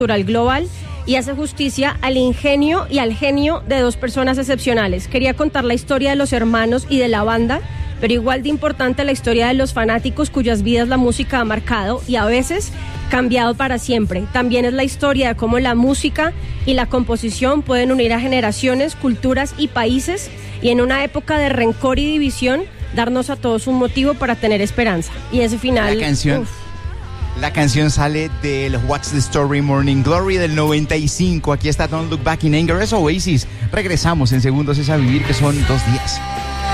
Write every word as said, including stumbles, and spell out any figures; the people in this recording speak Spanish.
cultural global y hace justicia al ingenio y al genio de dos personas excepcionales. Quería contar la historia de los hermanos y de la banda, pero igual de importante la historia de los fanáticos cuyas vidas la música ha marcado y a veces cambiado para siempre. También es la historia de cómo la música y la composición pueden unir a generaciones, culturas y países, y en una época de rencor y división, darnos a todos un motivo para tener esperanza. Y ese final... La canción... Uf. La canción sale del What's the Story Morning Glory del noventa y cinco. Aquí está Don't Look Back in Anger. Es Oasis. Regresamos en segundos. Es a vivir, que son dos días.